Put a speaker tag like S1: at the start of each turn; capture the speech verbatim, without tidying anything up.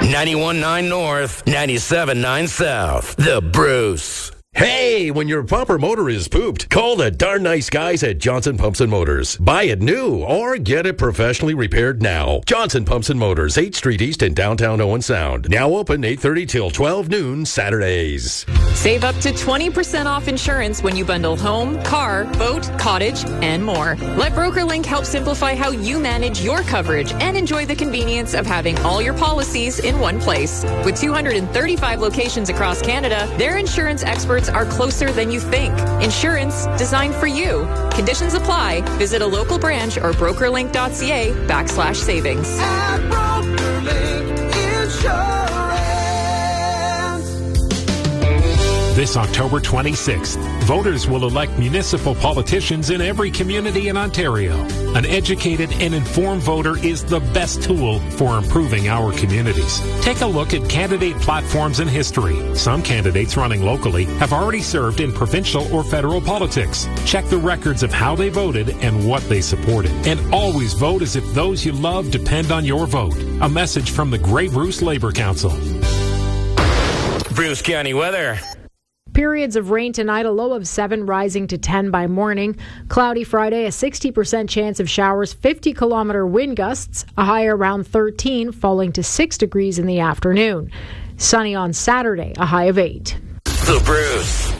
S1: ninety-one point nine North, ninety-seven point nine South. The Bruce.
S2: Hey, when your bumper motor is pooped, call the darn nice guys at Johnson Pumps and Motors. Buy it new or get it professionally repaired now. Johnson Pumps and Motors, eighth Street East in downtown Owen Sound. Now open eight thirty till twelve noon Saturdays.
S3: Save up to twenty percent off insurance when you bundle home, car, boat, cottage, and more. Let BrokerLink help simplify how you manage your coverage and enjoy the convenience of having all your policies in one place. With two hundred thirty-five locations across Canada, their insurance experts are closer than you think. Insurance designed for you. Conditions apply. Visit a local branch or brokerlink.ca backslash savings.
S4: At BrokerLink Insurance.
S5: This October twenty-sixth, voters will elect municipal politicians in every community in Ontario. An educated and informed voter is the best tool for improving our communities. Take a look at candidate platforms and history. Some candidates running locally have already served in provincial or federal politics. Check the records of how they voted and what they supported. And always vote as if those you love depend on your vote. A message from the Grey Bruce Labour Council.
S1: Bruce County weather.
S6: Periods of rain tonight, a low of seven, rising to ten by morning. Cloudy Friday, a sixty percent chance of showers, fifty kilometer wind gusts, a high around thirteen, falling to six degrees in the afternoon. Sunny on Saturday, a high of eight.
S1: The Bruce.